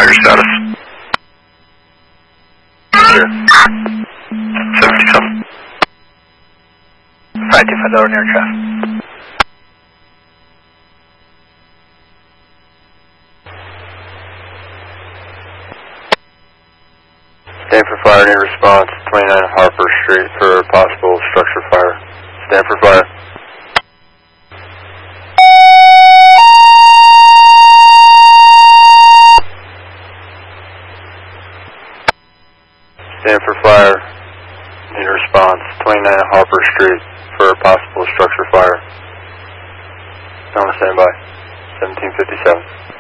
your status? Sure. 77. 525 near traffic. Stand for fire, need response, 29 Harper Street for possible structure fire. Stand for fire. Stand for fire, need response, 29 Harper Street for possible structure fire. I want to stand by, 1757.